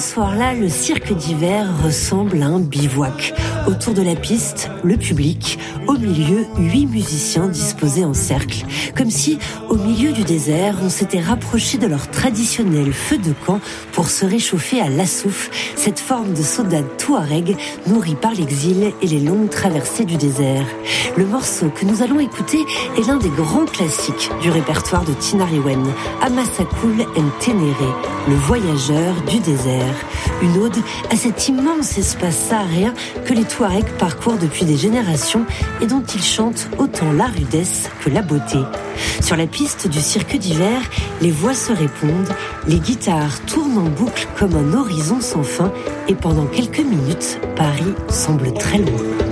soir-là, le cirque d'hiver ressemble à un bivouac. Autour de la piste, le public, au milieu, 8 musiciens disposés en cercle. Comme si, au milieu du désert, on s'était rapproché de leur traditionnel feu de camp pour se réchauffer à l'assouf, cette forme de saudade touareg nourrie par l'exil et les longues traversées du désert. Le morceau que nous allons écouter est l'un des grands classiques du répertoire de Tinariwen, Amasakul en Ténéré, le voyageur du désert. Une ode à cet immense espace saharien que les Touaregs parcourent depuis des générations et dont ils chantent autant la rudesse que la beauté. Sur la piste du cirque d'hiver, les voix se répondent, les guitares tournent en boucle comme un horizon sans fin et pendant quelques minutes, Paris semble très loin.